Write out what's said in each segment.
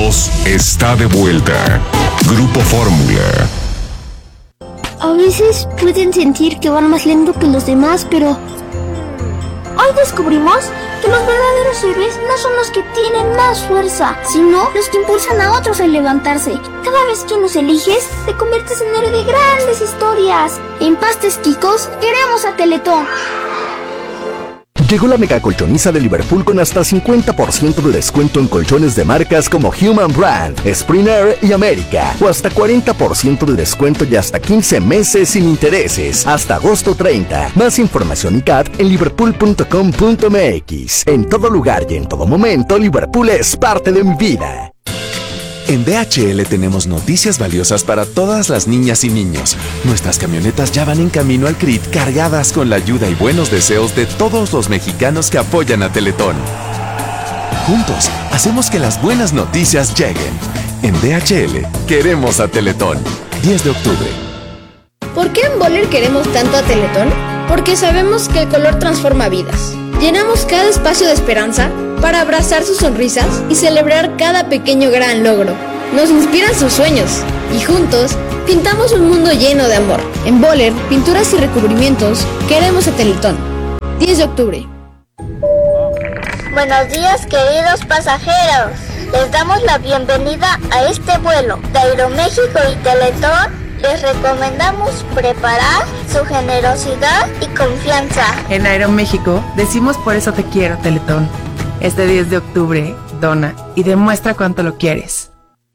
voz está de vuelta. Grupo Fórmula. A veces pueden sentir que van más lento que los demás, pero hoy descubrimos que los verdaderos héroes no son los que tienen más fuerza, sino los que impulsan a otros a levantarse. Cada vez que nos eliges, te conviertes en héroe de grandes historias. En Pastes Quicos, queremos a Teletón. Llegó la mega colchoniza de Liverpool con hasta 50% de descuento en colchones de marcas como Human Brand, Springer y América, o hasta 40% de descuento y hasta 15 meses sin intereses, hasta agosto 30. Más información y CAT en liverpool.com.mx. En todo lugar y en todo momento, Liverpool es parte de mi vida. En DHL tenemos noticias valiosas para todas las niñas y niños. Nuestras camionetas ya van en camino al CRIT cargadas con la ayuda y buenos deseos de todos los mexicanos que apoyan a Teletón. Juntos, hacemos que las buenas noticias lleguen. En DHL, queremos a Teletón. 10 de octubre. ¿Por qué en Boller queremos tanto a Teletón? Porque sabemos que el color transforma vidas. Llenamos cada espacio de esperanza para abrazar sus sonrisas y celebrar cada pequeño gran logro. Nos inspiran sus sueños y juntos pintamos un mundo lleno de amor. En Boller, pinturas y recubrimientos, queremos a Teletón. 10 de octubre. Buenos días, queridos pasajeros. Les damos la bienvenida a este vuelo de Aeroméxico y Teletón. Les recomendamos preparar su generosidad y confianza. En Aeroméxico decimos por eso te quiero, Teletón. Este 10 de octubre, dona y demuestra cuánto lo quieres.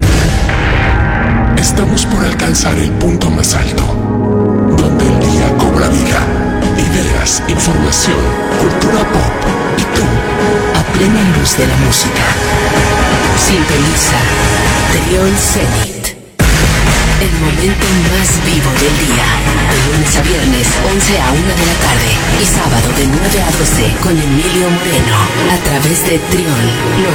Estamos por alcanzar el punto más alto, donde el día cobra vida. Ideas, información, cultura pop y tú, a plena luz de la música. Sintoniza Trión Zenit. El momento más vivo del día. De lunes a viernes, 11 a 1 de la tarde. Y sábado de 9 a 12 con Emilio Moreno. A través de Trión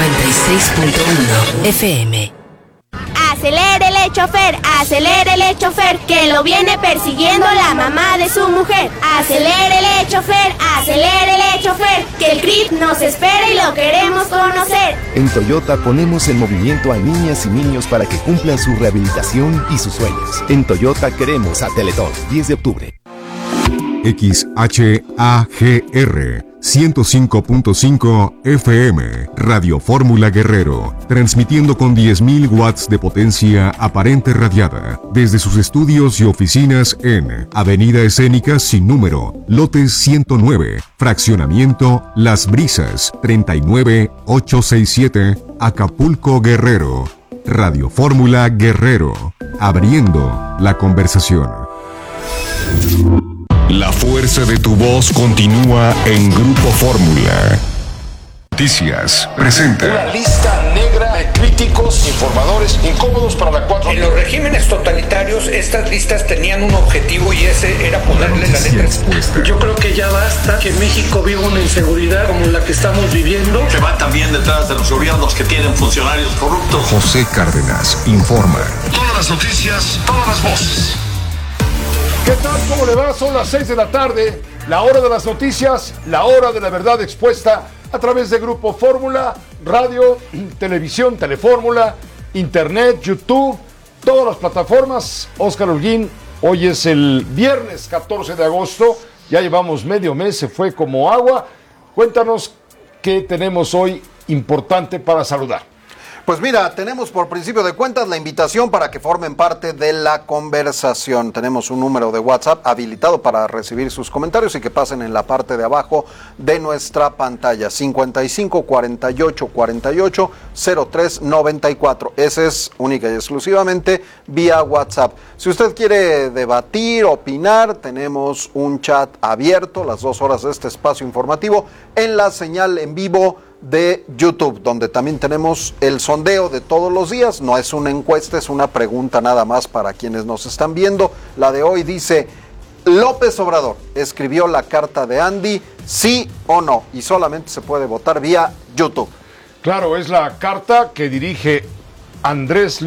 96.1 FM. Acelérele, chofer, que lo viene persiguiendo la mamá de su mujer. Acelérele, chofer, que el CRIT nos espera y lo queremos conocer. En Toyota ponemos en movimiento a niñas y niños para que cumplan su rehabilitación y sus sueños. En Toyota queremos a Teletón. 10 de octubre. XHAGR 105.5 FM, Radio Fórmula Guerrero, transmitiendo con 10.000 watts de potencia aparente radiada, desde sus estudios y oficinas en Avenida Escénica sin número, lote 109, fraccionamiento Las Brisas, 39867, Acapulco, Guerrero. Radio Fórmula Guerrero, abriendo la conversación. La fuerza de tu voz continúa en Grupo Fórmula. Noticias presenta una lista negra de críticos, informadores, incómodos para la 4. En los regímenes totalitarios, estas listas tenían un objetivo y ese era ponerle la letra. Yo creo que ya basta que México viva una inseguridad como la que estamos viviendo. Se van también detrás de los gobiernos que tienen funcionarios corruptos. José Cárdenas informa. Todas las noticias, todas las voces. ¿Qué tal? ¿Cómo le va? Son las 6 de la tarde, la hora de las noticias, la hora de la verdad expuesta a través de Grupo Fórmula, radio, televisión, Telefórmula, internet, YouTube, todas las plataformas. Óscar Holguín, hoy es el viernes 14 de agosto, ya llevamos medio mes, se fue como agua. Cuéntanos qué tenemos hoy importante para saludar. Pues mira, tenemos por principio de cuentas la invitación para que formen parte de la conversación. Tenemos un número de WhatsApp habilitado para recibir sus comentarios y que pasen en la parte de abajo de nuestra pantalla. 55 48 48 03 94. Ese es única y exclusivamente vía WhatsApp. Si usted quiere debatir, opinar, tenemos un chat abierto las 2 horas de este espacio informativo en la señal en vivo de YouTube, donde también tenemos el sondeo de todos los días. No es una encuesta, es una pregunta nada más para quienes nos están viendo. La de hoy dice: López Obrador escribió la carta de Andy, ¿sí o no? Y solamente se puede votar vía YouTube. Claro, es la carta que dirige Andrés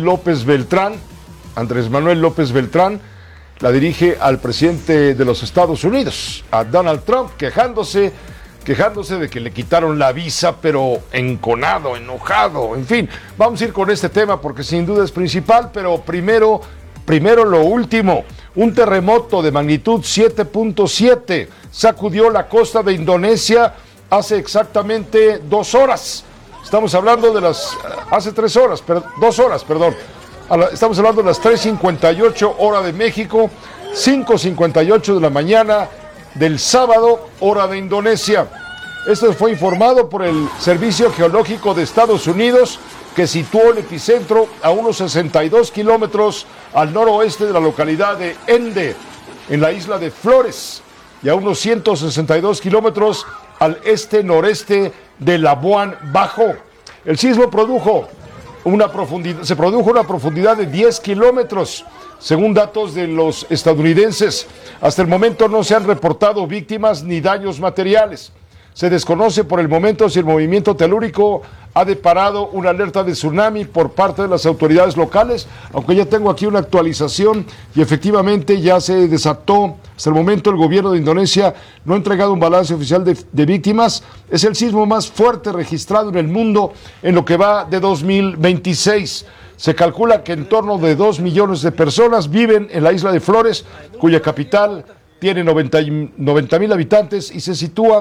Manuel López Beltrán, la dirige al presidente de los Estados Unidos, a Donald Trump, quejándose quejándose de que le quitaron la visa, pero enconado, enojado, en fin. Vamos a ir con este tema porque sin duda es principal, pero primero lo último. Un terremoto de magnitud 7.7 sacudió la costa de Indonesia hace exactamente 2 horas. Estamos hablando de hace 2 horas, perdón. Estamos hablando de las 3:58 hora de México, 5:58 de la mañana del sábado, hora de Indonesia. Esto fue informado por el Servicio Geológico de Estados Unidos, que situó el epicentro a unos 62 kilómetros al noroeste de la localidad de Ende, en la isla de Flores, y a unos 162 kilómetros al este-noreste de Labuan Bajo. El sismo se produjo una profundidad de 10 kilómetros, según datos de los estadounidenses. Hasta el momento no se han reportado víctimas ni daños materiales. Se desconoce por el momento si el movimiento telúrico ha deparado una alerta de tsunami por parte de las autoridades locales, aunque ya tengo aquí una actualización y efectivamente ya se desató. Hasta el momento el gobierno de Indonesia no ha entregado un balance oficial de víctimas. Es el sismo más fuerte registrado en el mundo en lo que va de 2026. Se calcula que en torno de 2 millones de personas viven en la isla de Flores, cuya capital tiene 90,000 habitantes y se sitúa